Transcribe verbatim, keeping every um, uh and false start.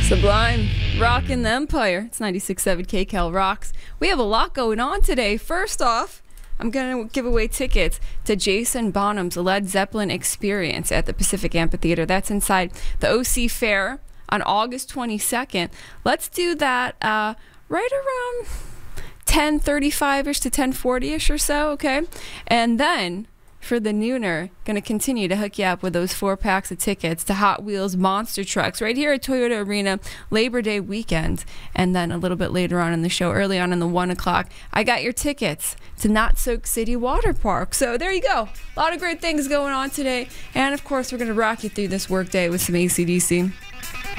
Sublime, rockin' the Empire. It's ninety-six point seven K-Cal Rocks. We have a lot going on today. First off, I'm going to give away tickets to Jason Bonham's Led Zeppelin Experience at the Pacific Amphitheater. That's inside the O C Fair on August twenty-second. Let's do that uh, right around ten thirty-five-ish to ten forty-ish or so, okay? And then for the nooner, going to continue to hook you up with those four packs of tickets to Hot Wheels Monster Trucks right here at Toyota Arena Labor Day weekend. And then a little bit later on in the show, early on in the one o'clock, I got your tickets to Not Soak City Water Park. So there you go. A lot of great things going on today. And of course, we're going to rock you through this work day with some A C D C.